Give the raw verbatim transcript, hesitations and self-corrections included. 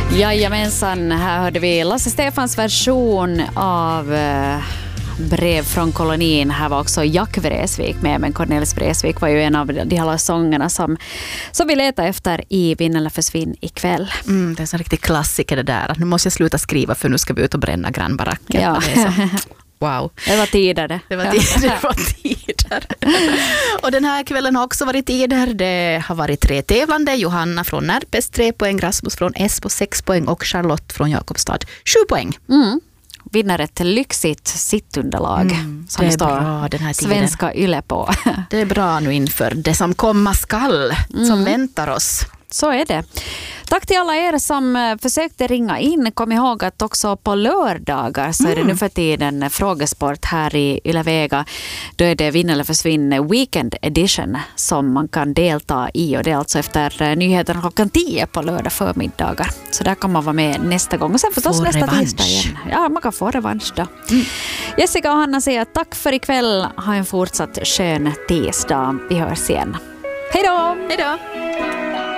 Jajamensan, här hörde vi Lasse Stefans version av uh, Brev från kolonin. Här var också Jack Vreeswijk med, men Cornelis Vreeswijk var ju en av de alla sångerna som, som vi letar efter i Vinn eller försvinn ikväll. Mm, det är en sån riktig klassiker det där. Nu måste jag sluta skriva för nu ska vi ut och bränna grannbaracken. Ja. Det är så. Wow. Det var tider det. Det var tider. Det var tider. Och den här kvällen har också varit tider. Det har varit tre tävlande. Johanna från Närpes tre poäng, Rasmus från Esbo sex poäng och Charlotte från Jakobstad sju poäng. Mm. Vinner ett lyxigt sittunderlag mm, som det står bra, den här tiden. Svenska Yle på. Det är bra nu inför det som komma skall, mm. som väntar oss. Så är det. Tack till alla er som försökte ringa in. Kom ihåg att också på lördagar så är det mm. nu för tiden frågesport här i Yle Vega. Då är det Vinn eller försvinn Weekend Edition som man kan delta i. Och det är alltså efter nyheterna klockan tio på lördag förmiddagar. Så där kan man vara med nästa gång. Och sen förstås få nästa revansch. Tisdag igen. Ja, man kan få revansch då. Mm. Jessica och Hanna säger tack för ikväll. Ha en fortsatt skön tisdag. Vi hörs igen. Hej då! Hej då!